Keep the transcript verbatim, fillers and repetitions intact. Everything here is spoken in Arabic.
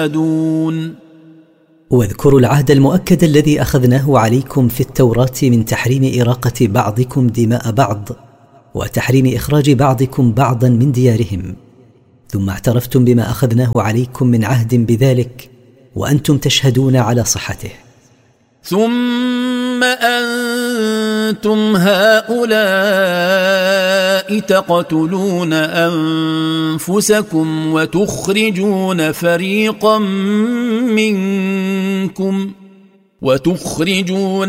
تشهدون. واذكروا العهد المؤكد الذي أخذناه عليكم في التوراة من تحريم إراقة بعضكم دماء بعض وتحريم إخراج بعضكم بعضا من ديارهم، ثم اعترفتم بما أخذناه عليكم من عهد بذلك وأنتم تشهدون على صحته. ثم أنتم هؤلاء تقتلون أنفسكم وتخرجون فريقا منكم وتخرجون